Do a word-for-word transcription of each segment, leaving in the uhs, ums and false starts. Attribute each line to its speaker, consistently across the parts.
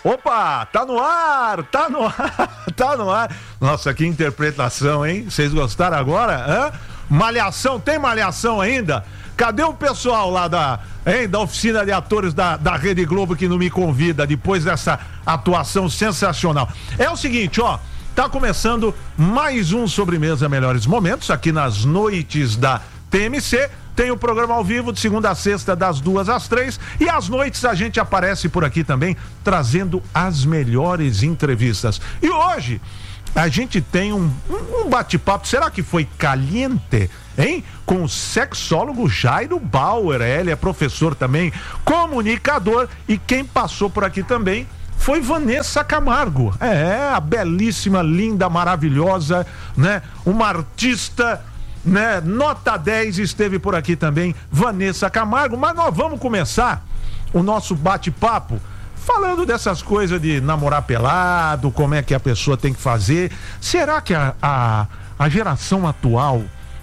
Speaker 1: Opa, tá no ar, tá no ar, tá no ar. Nossa, que interpretação, hein? Vocês gostaram agora? Hã? Malhação, tem malhação ainda? Cadê o pessoal lá da, hein, da oficina de atores da, da Rede Globo que não me convida depois dessa atuação sensacional? É o seguinte, ó, tá começando mais um Sobremesa Melhores Momentos aqui nas noites da T M C. Tem o programa ao vivo de segunda a sexta, das duas às três. E às noites a gente aparece por aqui também, trazendo as melhores entrevistas. E hoje a gente tem um, um bate-papo, será que foi caliente, hein? Com o sexólogo Jairo Bauer. Ele é professor também, comunicador. E quem passou por aqui também foi Vanessa Camargo. É, a belíssima, linda, maravilhosa, né? Uma artista, né? Nota dez, esteve por aqui também, Vanessa Camargo. Mas nós vamos começar o nosso bate-papo falando dessas coisas de namorar pelado, como é que a pessoa tem que fazer. Será que a, a, a geração atual,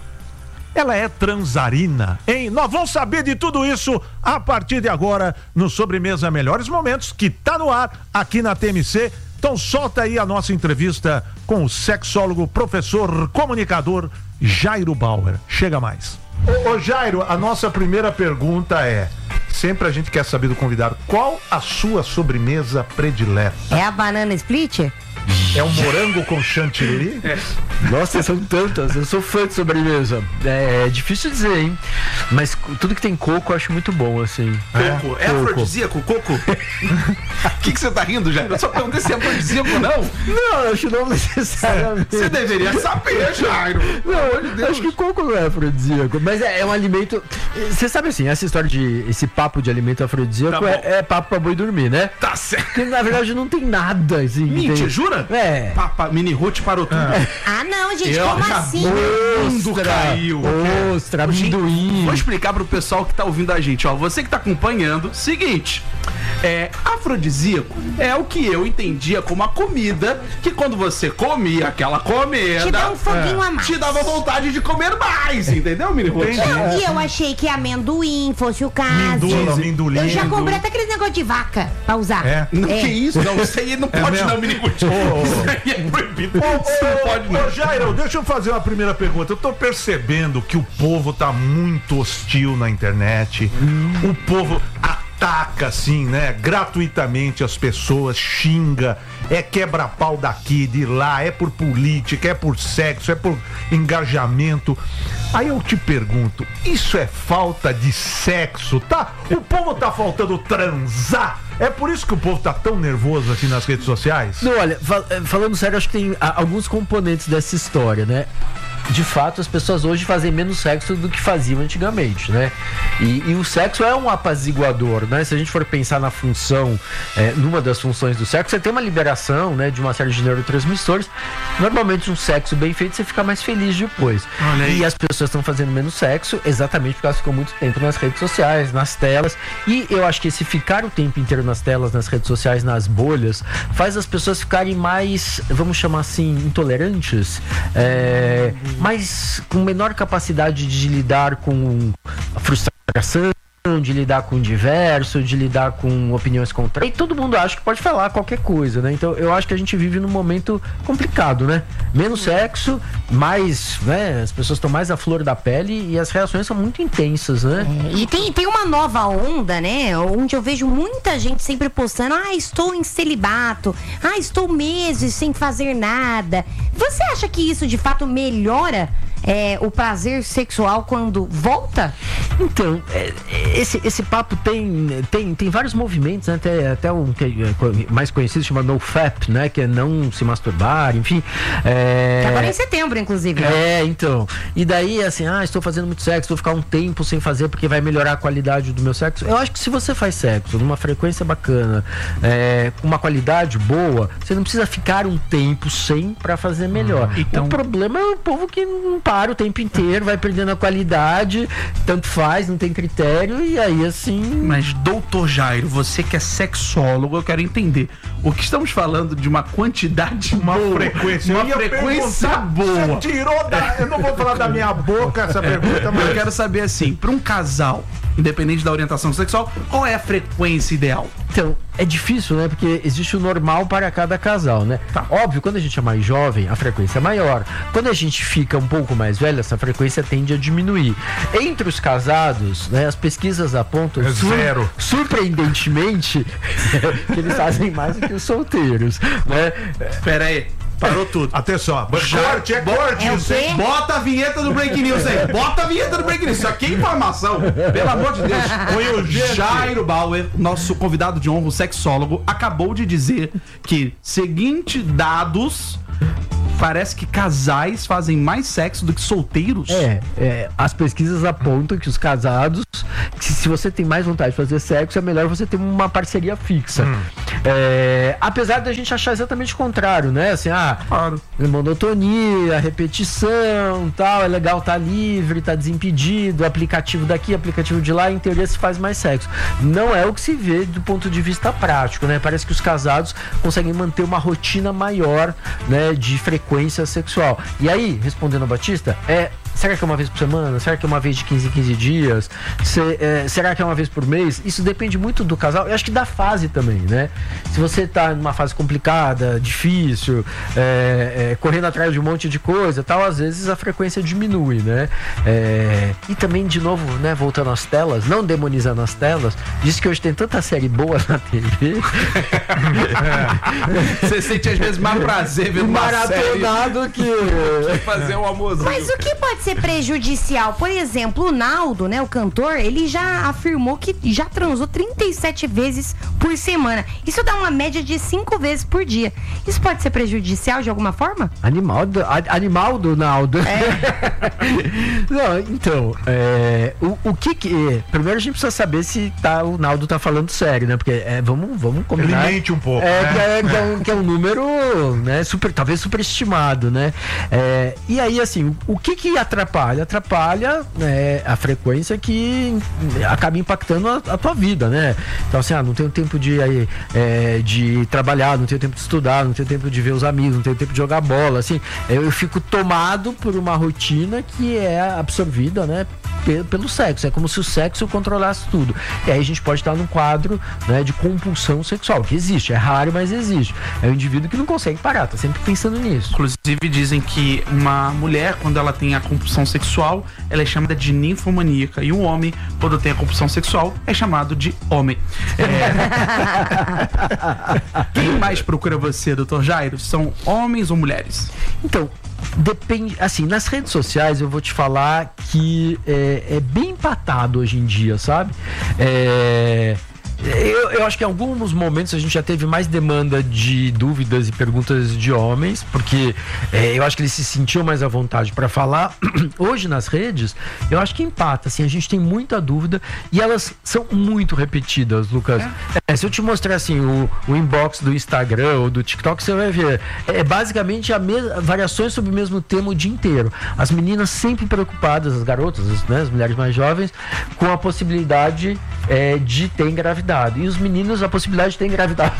Speaker 1: ela é transarina, hein? Nós vamos saber de tudo isso a partir de agora no Sobremesa Melhores Momentos, que tá no ar aqui na T M C. Então solta aí a nossa entrevista com o sexólogo, professor, comunicador Jairo Bauer. Chega mais. Ô, ô Jairo, a nossa primeira pergunta é, sempre a gente quer saber do convidado, qual a sua sobremesa predileta?
Speaker 2: É a banana split?
Speaker 1: É um morango com chantilly?
Speaker 3: É. Nossa, são tantas. Eu sou fã de sobremesa. É, é difícil dizer, hein? Mas tudo que tem coco eu acho muito bom, assim.
Speaker 4: Coco? É, é afrodisíaco, coco? O que você tá rindo, já? Eu só perguntei se é afrodisíaco ou não.
Speaker 3: Não, eu acho não necessariamente.
Speaker 4: Você deveria saber, Jairo.
Speaker 3: Não, de Deus. Acho que coco não é afrodisíaco. Mas é, é um alimento. Você sabe assim, essa história de. Esse papo de alimento afrodisíaco tá é, é papo pra boi dormir, né?
Speaker 4: Tá certo.
Speaker 3: Porque na verdade não tem nada, assim.
Speaker 4: Mentira,
Speaker 3: tem...
Speaker 4: jura?
Speaker 3: É.
Speaker 4: Papa, mini Ruth parou tudo.
Speaker 3: É.
Speaker 2: Ah, não, gente,
Speaker 4: Eu
Speaker 2: como
Speaker 4: já
Speaker 2: assim?
Speaker 4: O mundo caiu.
Speaker 3: Ostra, amendoim.
Speaker 4: Vou explicar pro pessoal que tá ouvindo a gente, ó. Você que tá acompanhando, seguinte. É, afrodisíaco é o que eu entendia como a comida que quando você comia aquela comida,
Speaker 2: te dá um foguinho
Speaker 4: é,
Speaker 2: a mais.
Speaker 4: Te dava vontade de comer mais, entendeu, mini Ruth?
Speaker 2: Não, e eu achei que amendoim fosse o caso.
Speaker 1: Mindula, amendolim.
Speaker 2: Eu já comprei até aquele negócio de vaca pra usar.
Speaker 1: É.
Speaker 4: Não,
Speaker 2: É.
Speaker 4: que isso? Não, isso aí não pode
Speaker 1: mesmo?
Speaker 4: não, mini Ruth. Isso aí é proibido. Isso não pode não.
Speaker 1: Ô, Jairo, deixa eu fazer uma primeira pergunta. Eu tô percebendo que o povo tá muito hostil na internet. Hum. O povo ataca, assim, né? Gratuitamente as pessoas, xinga, é quebra-pau daqui, de lá, é por política, é por sexo, é por engajamento. Aí eu te pergunto, isso é falta de sexo, tá? O povo tá faltando transar. É por isso que o povo tá tão nervoso aqui nas redes sociais?
Speaker 3: Não, olha, fal- falando sério, acho que tem a, alguns componentes dessa história, né? De fato, as pessoas hoje fazem menos sexo do que faziam antigamente, né? E, e o sexo é um apaziguador, né? Se a gente for pensar na função, é, numa das funções do sexo, você tem uma liberação, né, de uma série de neurotransmissores. Normalmente um sexo bem feito, você fica mais feliz depois.
Speaker 4: Olha aí.
Speaker 3: E as pessoas estão fazendo menos sexo exatamente porque elas ficam muito tempo nas redes sociais, nas telas. E eu acho que esse ficar o tempo inteiro nas telas, nas redes sociais, nas bolhas, faz as pessoas ficarem mais, vamos chamar assim, intolerantes, é, mas com menor capacidade de lidar com a frustração, de lidar com o diverso, de lidar com opiniões contrárias. E todo mundo acha que pode falar qualquer coisa, né? Então eu acho que a gente vive num momento complicado, né? Menos sexo, mais, né? As pessoas estão mais à flor da pele e as reações são muito intensas, né?
Speaker 2: É, e tem, tem uma nova onda, né? Onde eu vejo muita gente sempre postando: ah, estou em celibato, ah, estou meses sem fazer nada. Você acha que isso de fato melhora é, o prazer sexual quando volta?
Speaker 3: Então, é, esse, esse papo tem, tem, tem vários movimentos, né? Até, até um que é mais conhecido, chama NoFap, né? Que é não se masturbar, enfim. É...
Speaker 2: Agora é em setembro, inclusive. Né?
Speaker 3: É, então. E daí, assim, ah, estou fazendo muito sexo, vou ficar um tempo sem fazer porque vai melhorar a qualidade do meu sexo. Eu acho que se você faz sexo numa frequência bacana, é, com uma qualidade boa, você não precisa ficar um tempo sem pra fazer melhor. Hum, então... O problema é o povo que não para o tempo inteiro, vai perdendo a qualidade, tanto faz, não tem critério, e aí assim...
Speaker 4: Mas, doutor Jairo, você que é sexólogo, eu quero entender. O que estamos falando de uma quantidade
Speaker 1: Uma
Speaker 4: boa,
Speaker 1: frequência.
Speaker 4: uma
Speaker 1: Eu ia
Speaker 4: frequência
Speaker 1: perguntar,
Speaker 4: boa.
Speaker 1: Você tirou da... Eu não vou falar da minha boca essa pergunta, mas...
Speaker 4: Eu quero saber assim, para um casal independente da orientação sexual, qual é a frequência ideal?
Speaker 3: Então, é difícil, né? Porque existe o normal para cada casal, né?
Speaker 4: Tá.
Speaker 3: Óbvio, quando a gente é mais jovem, a frequência é maior. Quando a gente fica um pouco mais velho, essa frequência tende a diminuir. Entre os casados, né, as pesquisas apontam
Speaker 1: É zero.
Speaker 3: surpreendentemente que eles fazem mais do que os solteiros, né?
Speaker 4: Pera aí, parou tudo.
Speaker 1: Atenção, corte, é corte,
Speaker 2: É o
Speaker 1: isso,
Speaker 2: quê?
Speaker 1: hein?
Speaker 4: Bota a vinheta do Break News aí. Bota a vinheta do Break News. Isso aqui é informação. Pelo amor de Deus.
Speaker 1: Põe urgente.
Speaker 4: Jairo Bauer, nosso convidado de honra, o sexólogo, acabou de dizer que, seguinte dados, parece que casais fazem mais sexo do que solteiros.
Speaker 3: É, é, as pesquisas apontam que os casados, que se você tem mais vontade de fazer sexo, é melhor você ter uma parceria fixa.
Speaker 1: Hum.
Speaker 3: É, apesar da gente achar exatamente o contrário, né? Assim, ah,
Speaker 4: Claro.
Speaker 3: monotonia, repetição, tal, é legal estar livre, estar desimpedido, aplicativo daqui, aplicativo de lá, em teoria se faz mais sexo. Não é o que se vê do ponto de vista prático, né? Parece que os casados conseguem manter uma rotina maior, né, de frequência sexual. E aí, respondendo a Batista, é será que é uma vez por semana? Será que é uma vez de quinze em quinze dias? Se, é, será que é uma vez por mês? Isso depende muito do casal. Eu acho que da fase também, né? Se você tá numa fase complicada, difícil, é, é, correndo atrás de um monte de coisa tal, às vezes a frequência diminui, né? É, e também, de novo, né, voltando às telas, não demonizando as telas, diz que hoje tem tanta série boa na T V.
Speaker 4: Você sente às vezes mais prazer vendo uma série
Speaker 3: Maratonado que...
Speaker 4: fazer um almoço.
Speaker 2: Mas o que pode ser prejudicial? Por exemplo, o Naldo, né, o cantor, ele já afirmou que já transou trinta e sete vezes por semana. Isso dá uma média de cinco vezes por dia. Isso pode ser prejudicial de alguma forma?
Speaker 3: Animal do, a- animal do Naldo. Não, então, é, o, o que que... Primeiro a gente precisa saber se tá, o Naldo tá falando sério, né? Porque é, vamos, vamos
Speaker 1: Ele
Speaker 3: combinar...
Speaker 1: mente um pouco,
Speaker 3: É,
Speaker 1: né?
Speaker 3: que é, que é um, que é um número, né, super, talvez superestimado, né? É, e aí, assim, o que que atrapalha? Atrapalha, né, a frequência que acaba impactando a, a tua vida, né? Então, assim, ah, não tenho tempo de, aí, é, de trabalhar, não tenho tempo de estudar, não tenho tempo de ver os amigos, não tenho tempo de jogar bola, assim, eu fico tomado por uma rotina que é absorvida, né, pe- pelo sexo. É como se o sexo controlasse tudo. E aí a gente pode estar num quadro, né, de compulsão sexual, que existe, é raro, mas existe. É um indivíduo que não consegue parar, tá sempre pensando nisso.
Speaker 4: Inclusive dizem que uma mulher, quando ela tem a compulsão sexual, ela é chamada de ninfomaníaca. E um homem, quando tem a compulsão sexual, é chamado de homem. É... Quem mais procura você, doutor Jairo? São homens ou mulheres?
Speaker 3: Então, depende, assim, nas redes sociais eu vou te falar que é, é bem empatado hoje em dia, sabe? É... Eu, eu acho que em alguns momentos a gente já teve mais demanda de dúvidas e perguntas de homens, porque é, eu acho que eles se sentiam mais à vontade para falar. Hoje nas redes, eu acho que empata, assim, a gente tem muita dúvida e elas são muito repetidas, Lucas. É. É, se eu te mostrar assim o, o inbox do Instagram ou do TikTok, você vai ver. É basicamente a mes- variações sobre o mesmo tema o dia inteiro. As meninas sempre preocupadas, as garotas, as, né, as mulheres mais jovens, com a possibilidade é, de ter engravidado. E os meninos, a possibilidade de ter engravidado.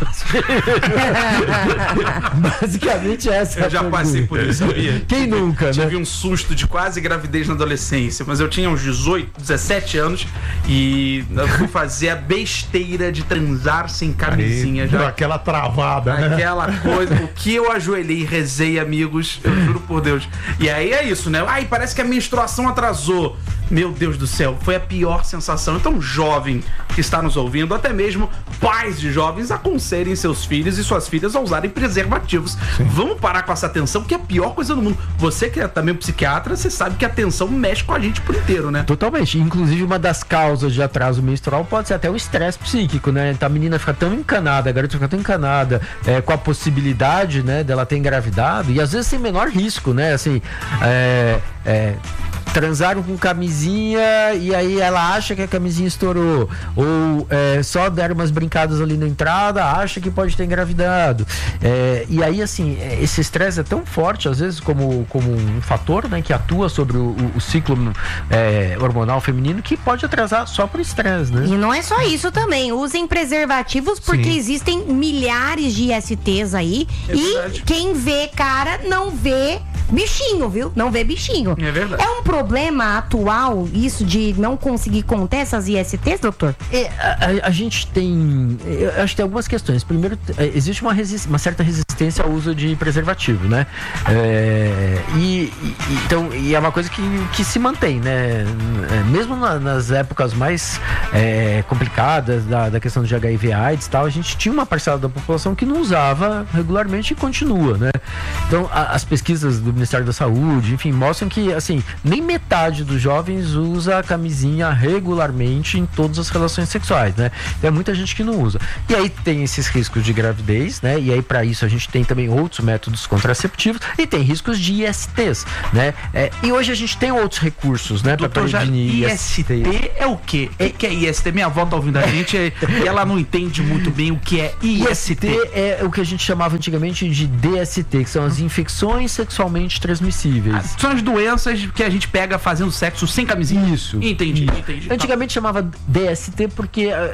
Speaker 3: Basicamente essa é a
Speaker 4: Eu já
Speaker 3: pergunta.
Speaker 4: passei por isso, sabia?
Speaker 3: Quem nunca, né?
Speaker 4: Tive um susto de quase gravidez na adolescência, mas eu tinha uns dezoito, dezessete anos e eu fui fazer a besteira de transar sem camisinha.
Speaker 1: Aí,
Speaker 4: Já
Speaker 1: aquela travada, né?
Speaker 4: Aquela coisa, o que eu ajoelhei e rezei, amigos, eu juro por Deus. E aí é isso, né? Ai, parece que a menstruação atrasou. Meu Deus do céu, foi a pior sensação. Então, jovem que está nos ouvindo, até mesmo pais de jovens, aconselhem seus filhos e suas filhas a usarem preservativos. Sim. Vamos parar com essa tensão, que é a pior coisa do mundo. Você que é também psiquiatra, você sabe que a tensão mexe com a gente por inteiro, né?
Speaker 3: Totalmente. Inclusive, uma das causas de atraso menstrual pode ser até o estresse psíquico, né? Então, a menina fica tão encanada, a garota fica tão encanada é, com a possibilidade, né, dela ter engravidado, e às vezes sem menor risco, né? Assim, é... é transaram com camisinha e aí ela acha que a camisinha estourou, ou é, só deram umas brincadas ali na entrada, acha que pode ter engravidado, é, e aí assim, esse estresse é tão forte às vezes como, como um fator, né, que atua sobre o, o ciclo é, hormonal feminino, que pode atrasar só por estresse, né?
Speaker 2: E não é só isso também, usem preservativos porque
Speaker 1: Sim.
Speaker 2: existem milhares de I S Ts aí,
Speaker 4: É
Speaker 2: e
Speaker 4: verdade.
Speaker 2: quem vê cara não vê bichinho, viu? Não vê bichinho.
Speaker 4: É verdade.
Speaker 2: É um problema atual isso de não conseguir conter essas I S Ts, doutor?
Speaker 3: É, a, a, a gente tem, eu acho que tem algumas questões. Primeiro, existe uma, resist, uma certa resistência ao uso de preservativo, né? É, e, e, então, e é uma coisa que, que se mantém, né? Mesmo na, nas épocas mais é, complicadas da, da questão de H I V AIDS e tal, a gente tinha uma parcela da população que não usava regularmente e continua, né? Então, a, as pesquisas do Ministério da Saúde, enfim, mostram que, assim, nem metade dos jovens usa a camisinha regularmente em todas as relações sexuais, né? Tem muita gente que não usa. E aí tem esses riscos de gravidez, né? E aí para isso a gente tem também outros métodos contraceptivos e tem riscos de I S Ts, né? É, e hoje a gente tem outros recursos, né? Para prevenir
Speaker 4: I S T é o quê? O que é I S T? Minha avó tá ouvindo a gente e ela não entende muito bem o que é I S T.
Speaker 3: I S T é o que a gente chamava antigamente de D S T, que são as infecções sexualmente transmissíveis.
Speaker 4: Ah, são as doenças que a gente pega fazendo sexo sem camisinha.
Speaker 3: Isso.
Speaker 4: Entendi,
Speaker 3: Isso.
Speaker 4: entendi.
Speaker 3: Antigamente chamava D S T porque é,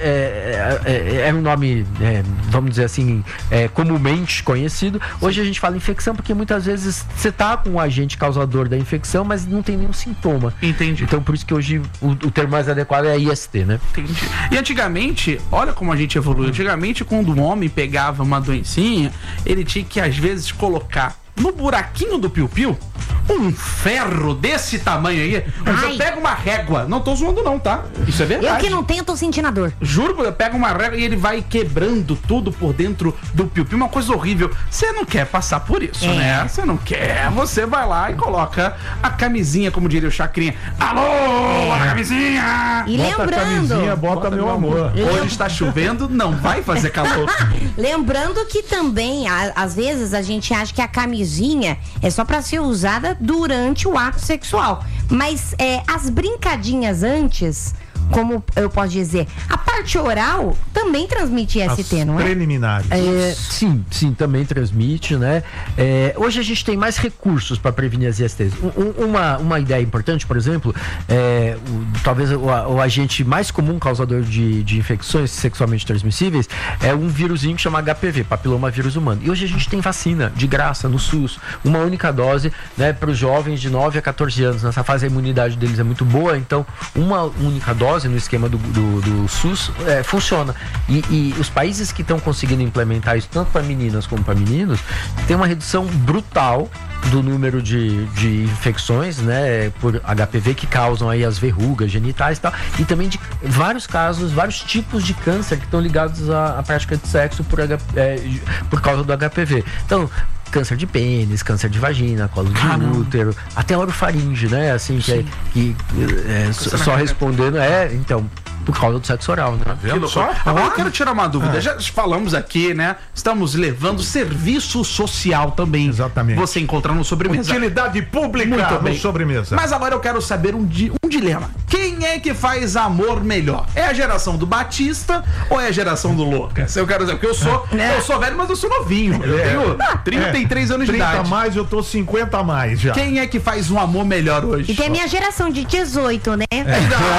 Speaker 3: é, é, é um nome, é, vamos dizer assim, é, comumente conhecido. Hoje a gente fala infecção porque muitas vezes você tá com o agente causador da infecção, mas não tem nenhum sintoma.
Speaker 4: Entendi.
Speaker 3: Então por isso que hoje o, o termo mais adequado é I S T, né?
Speaker 4: Entendi. E antigamente, olha como a gente evoluiu. Antigamente, quando o homem pegava uma doencinha, ele tinha que às vezes colocar no buraquinho do piu-piu um ferro desse tamanho aí. Você pega uma régua. Não tô zoando não, tá? Isso é verdade.
Speaker 2: Eu que não tenho, eu tô sentindo a dor.
Speaker 4: Juro, eu pego uma régua e ele vai quebrando tudo por dentro do piu-piu. Uma coisa horrível. Você não quer passar por isso, é. né? Você não quer. Você vai lá e coloca a camisinha, como diria o Chacrinha. Alô, a camisinha!
Speaker 2: E
Speaker 1: bota
Speaker 2: lembrando...
Speaker 1: a camisinha, bota, bota meu amor.
Speaker 4: amor. Hoje está chovendo, não vai fazer calor.
Speaker 2: Lembrando que também, a, às vezes, a gente acha que a camisinha é só pra ser usada durante o ato sexual. Mas é, as brincadinhas antes, como eu posso dizer, a parte oral também transmite I S T,
Speaker 1: As
Speaker 2: não é?
Speaker 1: preliminares.
Speaker 3: É, sim, sim, também transmite, né? É, hoje a gente tem mais recursos para prevenir as I S Ts. Um, uma, uma ideia importante, por exemplo, é, o, talvez o, o agente mais comum causador de, de infecções sexualmente transmissíveis é um vírusinho que chama H P V, papiloma vírus humano. E hoje a gente tem vacina de graça no SUS, uma única dose, né, para os jovens de nove a quatorze anos. Nessa fase a imunidade deles é muito boa, então uma única dose no esquema do, do, do SUS é, funciona. E, e os países que estão conseguindo implementar isso, tanto para meninas como para meninos, tem uma redução brutal do número de, de infecções, né, por H P V que causam aí as verrugas genitais e tal, e também de vários casos, vários tipos de câncer que estão ligados à, à prática de sexo por, H, é, por causa do H P V. Então, câncer de pênis, câncer de vagina, colo de ah, útero, até orofaringe, né? Assim, que, é, que é, só, só respondendo, é, então, por causa do sexo oral, né?
Speaker 4: Tá só? Agora eu quero tirar uma dúvida. Ah. Já falamos aqui, né? Estamos levando serviço social também.
Speaker 1: Exatamente.
Speaker 4: Você encontra no Sobremesa.
Speaker 1: Utilidade pública
Speaker 4: Muito bem.
Speaker 1: no Sobremesa.
Speaker 4: Mas agora eu quero saber um, di um dilema. Quem é que faz amor melhor? É a geração do Batista ou é a geração do Lucas? Eu quero dizer, porque eu sou, é. eu sou velho, mas eu sou novinho. Eu é. tenho trinta e três é. anos de idade.
Speaker 1: trinta a mais, eu tô cinquenta a mais já.
Speaker 4: Quem é que faz um amor melhor hoje?
Speaker 2: E que é minha geração de dezoito, né?
Speaker 4: É.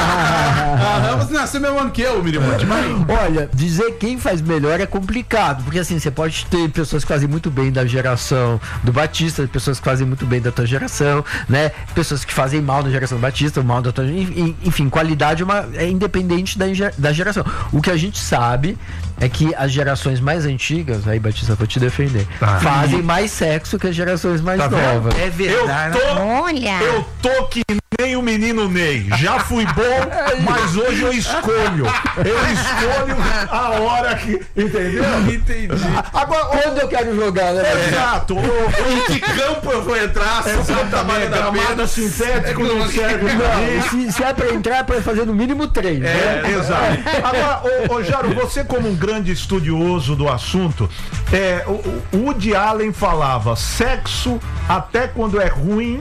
Speaker 4: Ah, você nasceu mesmo ano que eu, Miriam.
Speaker 3: É. Olha, dizer quem faz melhor é complicado, porque assim, você pode ter pessoas que fazem muito bem da geração do Batista, pessoas que fazem muito bem da tua geração, né? Pessoas que fazem mal da geração do Batista, mal da tua... Enfim, qualidade é, uma, é independente da, da geração. O que a gente sabe é que as gerações mais antigas, aí Batista, vou te defender, tá. fazem mais sexo que as gerações mais tá novas.
Speaker 4: É verdade.
Speaker 1: Eu tô,
Speaker 2: Olha.
Speaker 1: eu tô que nem o menino Ney. Já fui bom, mas hoje eu escolho. Eu escolho a hora que... Entendeu?
Speaker 3: Entendi.
Speaker 1: Agora,
Speaker 3: quando eu quero jogar, né?
Speaker 1: Exato.
Speaker 4: Em que campo eu vou entrar?
Speaker 1: Exatamente. Gramado sintético não serve pra mim.
Speaker 3: Se, se é pra entrar, é pra fazer no mínimo três.
Speaker 1: É, né? Exato. Agora, ô, ô Jaro, você como um grande estudioso do assunto, é, o, o Woody Allen falava, sexo até quando é ruim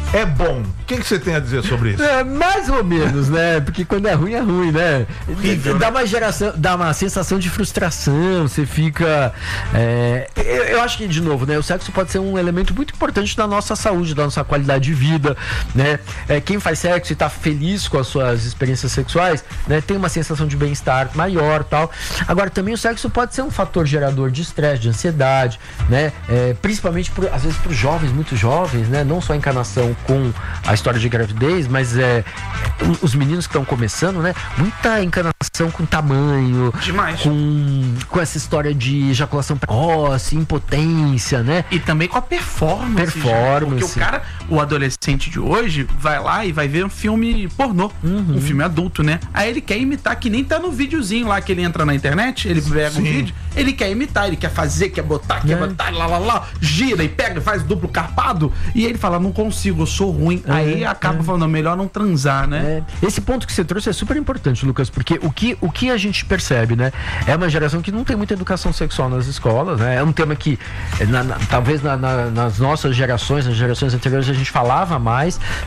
Speaker 1: é bom. O que, que você tem a dizer sobre isso?
Speaker 3: É, mais ou menos, né? Porque quando é ruim, é ruim, né?
Speaker 4: Horrível,
Speaker 3: dá
Speaker 4: né?
Speaker 3: uma geração, dá uma sensação de frustração, você fica. É, eu, eu acho que, de novo, né? O sexo pode ser um elemento muito importante da nossa saúde, da nossa qualidade de vida, né? É, quem faz sexo e tá feliz com as suas experiências sexuais, né? Tem uma sensação de bem-estar maior, tal. Agora, também o sexo pode ser um fator gerador de estresse, de ansiedade, né? É, principalmente, por, às vezes, para os jovens, muito jovens, né? Não só a encanação com a história de gravidez, mas é, os meninos que estão começando, né? Muita encanação com tamanho,
Speaker 4: Demais.
Speaker 3: com, com essa história de ejaculação precoce, impotência, né?
Speaker 4: E também com a performance.
Speaker 3: Performance.
Speaker 4: Porque o cara, o adolescente de hoje, vai lá e vai ver um filme pornô.
Speaker 3: Uhum.
Speaker 4: Um filme adulto, né? Aí ele quer imitar, que nem tá no videozinho lá que ele entra na internet, ele pega
Speaker 1: Sim.
Speaker 4: um vídeo, ele quer imitar, ele quer fazer, quer botar, quer
Speaker 3: É.
Speaker 4: botar, lá, lá, lá, gira e pega, faz duplo carpado, e ele fala, não consigo, eu sou ruim.
Speaker 3: É,
Speaker 4: Aí acaba
Speaker 3: é.
Speaker 4: falando, melhor não transar, né?
Speaker 3: É, esse ponto que você trouxe é super importante, Lucas, porque o que, o que a gente percebe, né? É uma geração que não tem muita educação sexual nas escolas, né? É um tema que, na, na, talvez na, na, nas nossas gerações, nas gerações anteriores, a gente falava mais,